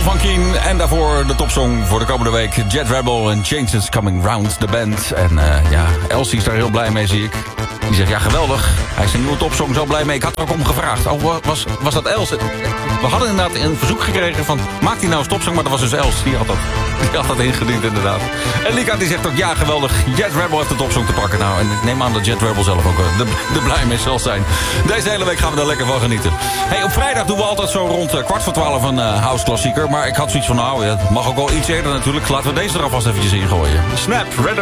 van Keen. En daarvoor de topsong voor de komende week. Jet Rebel en Changes Coming Round, de band. En Elsie is daar heel blij mee, zie ik. Die zegt, ja, geweldig. Hij is een nieuwe topsong, zo blij mee. Ik had er ook om gevraagd. Oh, was dat Els? We hadden inderdaad een verzoek gekregen van... maak die nou een topsong, maar dat was dus Els. Die had dat ingediend, inderdaad. En Lika die zegt ook, ja, geweldig. Jet Rebel heeft de topsong te pakken. Nou, en ik neem aan dat Jet Rebel zelf ook de blij mee zal zijn. Deze hele week gaan we daar lekker van genieten. Hey, op vrijdag doen we altijd zo rond 11:15 een house klassieker. Maar ik had zoiets van, nou, het mag ook wel iets eerder natuurlijk. Laten we deze er alvast eventjes ingooien. Snap, Red